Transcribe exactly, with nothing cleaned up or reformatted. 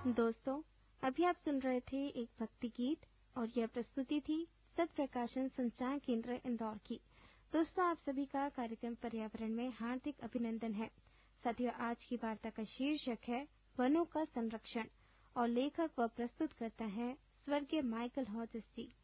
दोस्तों, अभी आप सुन रहे थे एक भक्ति गीत और यह प्रस्तुति थी सत प्रकाशन संचार केंद्र इंदौर की। दोस्तों, आप सभी का कार्यक्रम पर्यावरण में हार्दिक अभिनंदन है। साथियों, आज की वार्ता का शीर्षक है वनों का संरक्षण और लेखक व प्रस्तुत करता है स्वर्गीय माइकल हॉजेस जी।